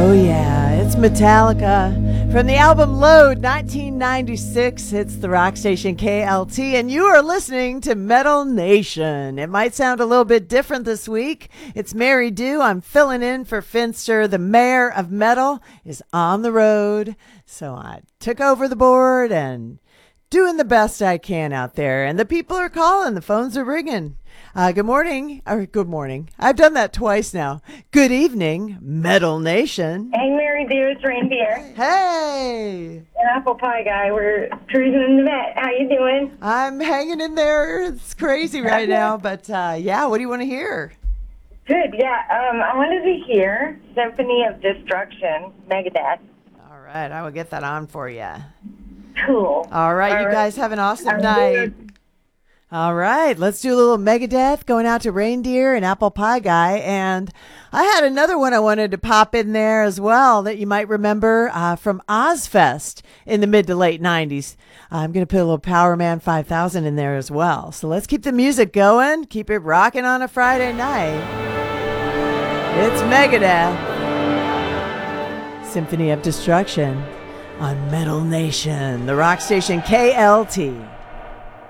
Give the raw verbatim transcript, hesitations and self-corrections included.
Oh yeah, it's Metallica. From the album Load, nineteen ninety-six, it's the rock station K L T, and you are listening to Metal Nation. It might sound a little bit different this week. It's Mary Dew. I'm filling in for Finster. The mayor of metal is on the road, so I took over the board and doing the best I can out there. And the people are calling. The phones are ringing. Uh, good morning. Or good morning. I've done that twice now. Good evening, Metal Nation. Hey, Mary Dew, it's Reindeer. Hey. An apple pie guy. We're cruising in the vet. How you doing? I'm hanging in there. It's crazy right now. But uh, yeah, what do you want to hear? Good, yeah. Um, I wanted to hear Symphony of Destruction, Megadeth. All right. I will get that on for you. Cool. All right. All you right. guys have an awesome I'm night. good. All right, let's do a little Megadeth going out to Reindeer and Apple Pie Guy. And I had another one I wanted to pop in there as well that you might remember uh, from Ozfest in the mid to late nineties. I'm going to put a little Power Man five thousand in there as well. So let's keep the music going, keep it rocking on a Friday night. It's Megadeth, Symphony of Destruction on Metal Nation, the rock station K L T.